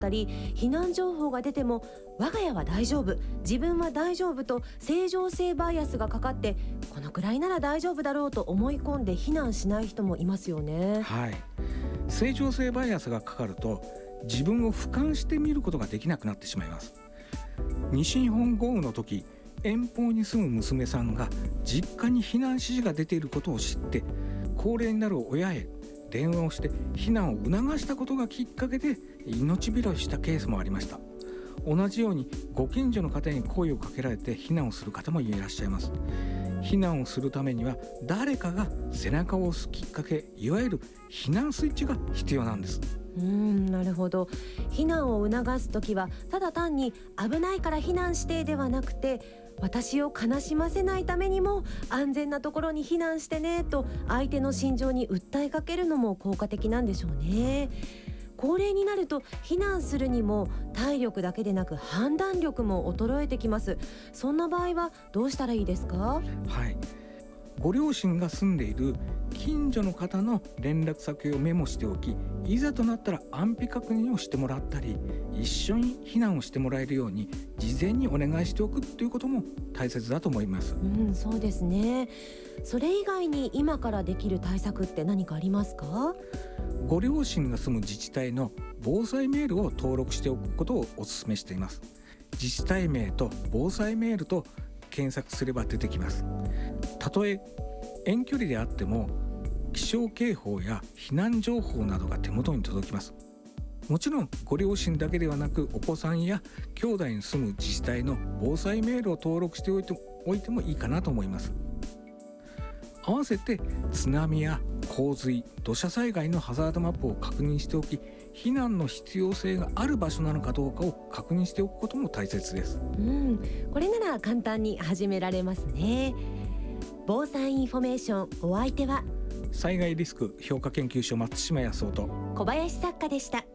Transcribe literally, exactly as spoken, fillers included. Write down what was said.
ったり、避難情報が出ても我が家は大丈夫、自分は大丈夫と正常性バイアスがかかって、このくらいなら大丈夫だろうと思い込んで避難しない人もいますよね。 はい、正常性バイアスがかかると自分を俯瞰して見ることができなくなってしまいます。西日本豪雨の時、遠方に住む娘さんが実家に避難指示が出ていることを知って、高齢になる親へ電話をして避難を促したことがきっかけで命拾いしたケースもありました。同じようにご近所の方に声をかけられて避難をする方もいらっしゃいます。避難をするためには誰かが背中を押すきっかけ、いわゆる避難スイッチが必要なんです。 うーん、なるほど。避難を促すときはただ単に危ないから避難してではなくて、私を悲しませないためにも安全なところに避難してねと相手の心情に訴えかけるのも効果的なんでしょうね。高齢になると避難するにも体力だけでなく判断力も衰えてきます。そんな場合はどうしたらいいですか？ はい、ご両親が住んでいる近所の方の連絡先をメモしておき、いざとなったら安否確認をしてもらったり、一緒に避難をしてもらえるように事前にお願いしておくということも大切だと思います。 うん、そうですね。それ以外に今からできる対策って何かありますか？ ご両親が住む自治体の防災メールを登録しておくことをお勧めしています。自治体名と防災メールと検索すれば出てきます。たとえ遠距離であっても気象警報や避難情報などが手元に届きます。もちろんご両親だけではなく、お子さんや兄弟に住む自治体の防災メールを登録しておいて、おいてもいいかなと思います。合わせて津波や洪水、土砂災害のハザードマップを確認しておき、避難の必要性がある場所なのかどうかを確認しておくことも大切です。 うん、これなら簡単に始められますね。防災インフォメーション、お相手は災害リスク評価研究所松島康夫と小林作家でした。